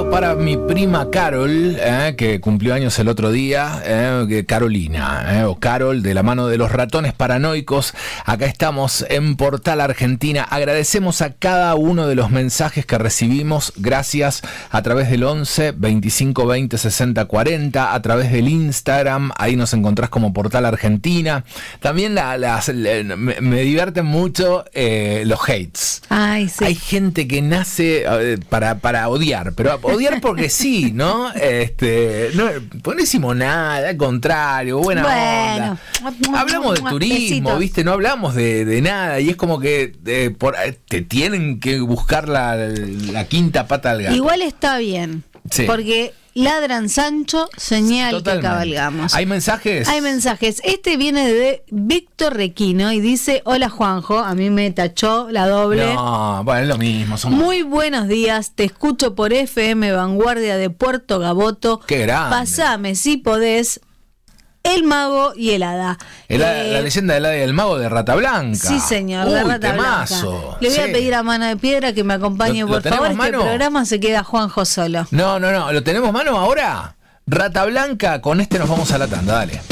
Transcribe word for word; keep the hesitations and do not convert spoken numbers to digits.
dedicado para mi prima Carol, eh, que cumplió años el otro día, eh, Carolina, eh, o Carol, de la mano de los ratones paranoicos. Acá estamos en Portal Argentina. Agradecemos a cada uno de los mensajes que recibimos. Gracias a través del once, veinticinco, veinte, sesenta, cuarenta, a través del Instagram. Ahí nos encontrás como Portal Argentina. También la, las, la, me, me divierten mucho eh, los hates. Ay, sí. Hay gente que nace eh, para, para odiar, pero odiar porque sí, ¿no? Este, no ponésimo nada, al contrario, buena bueno, onda. Hablamos de turismo, besitos. ¿Viste? No hablamos de, de nada y es como que eh, por, te tienen que buscar la, la quinta pata al gato. Igual está bien, sí. Porque ladran Sancho, señal Totalmente. Que cabalgamos. ¿Hay mensajes? Hay mensajes. Este viene de Víctor Requino y dice: hola Juanjo, a mí me tachó la doble. No, bueno, es lo mismo. Somos... Muy buenos días, te escucho por F M Vanguardia de Puerto Gaboto. Qué grande. Pasame si podés El Mago y el Hada. El, eh, la leyenda del Hada y el Mago de Rata Blanca. Sí, señor, Uy, de Rata temazo. Blanca. Le voy sí. a pedir a Mano de Piedra que me acompañe, ¿Lo, por lo favor. mano? Este programa se queda Juanjo solo. No, no, no. ¿Lo tenemos mano ahora? Rata Blanca, con este nos vamos a la tanda, dale.